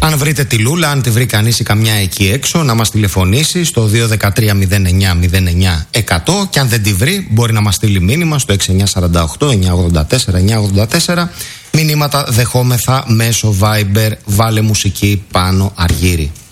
Αν βρείτε τη Λούλα, αν τη βρει κανείς ή καμιά εκεί έξω, να μας τηλεφωνήσει στο 213-09-09-100 και αν δεν τη βρει μπορεί να μας στείλει μήνυμα στο 6948-984-984. Μηνύματα δεχόμεθα μέσω Viber. Βάλε μουσική Πάνο Αργύρη.